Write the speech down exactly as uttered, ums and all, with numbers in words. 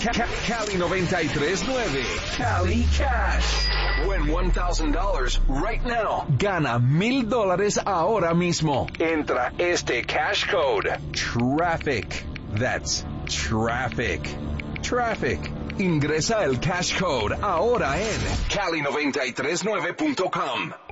Cali noventa y tres nueve. Cali Cash. Win one thousand dollars right now. Gana mil dólares ahora mismo. Entra este cash code. Traffic. That's traffic. Traffic. Ingresa el cash code ahora en cali noventa y tres nueve punto com.